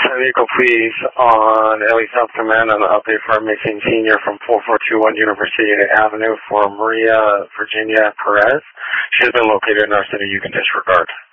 vehicle, please, on LA South Command on the update for our missing senior from 4421 University Avenue for Maria Virginia Perez. She has been located in our city. You can disregard.